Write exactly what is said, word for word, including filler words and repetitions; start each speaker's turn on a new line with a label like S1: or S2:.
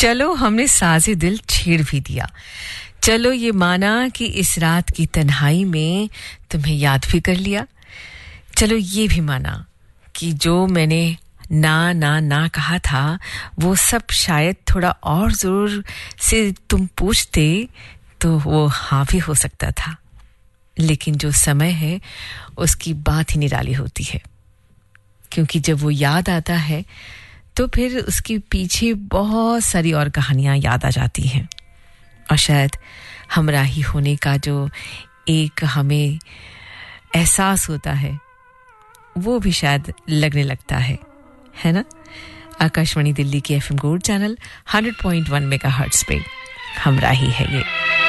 S1: चलो हमने साज़े दिल छेड़ भी दिया चलो ये माना कि इस रात की तन्हाई में तुम्हें याद भी कर लिया चलो ये भी माना कि जो मैंने ना ना ना कहा था वो सब शायद थोड़ा और जोर से तुम पूछते तो वो हाँ भी हो सकता था लेकिन जो समय है उसकी बात ही निराली होती है क्योंकि जब वो याद आता है तो फिर उसके पीछे बहुत सारी और कहानियां याद आ जाती हैं और शायद हमराही होने का जो एक हमें एहसास होता है वो भी शायद लगने लगता है है ना आकाशवाणी दिल्ली के FM gold channel one hundred point one megahertz पे हमराही है ये